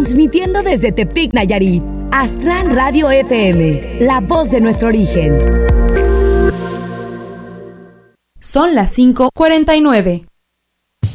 transmitiendo desde Tepic, Nayarit. Astran Radio FM, la voz de nuestro origen. Son las 5:49.